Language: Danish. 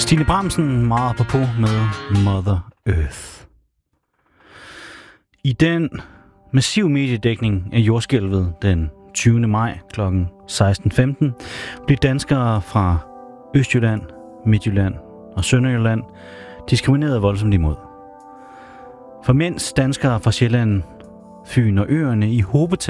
Stine Bramsen meget apropos med Mother Earth. I den massiv mediedækning af jordskælvet den 20. maj kl. 16:15 blev danskere fra Østjylland, Midtjylland og Sønderjylland diskrimineret voldsomt imod. For mens danskere fra Sjælland, Fyn og øerne i hobetal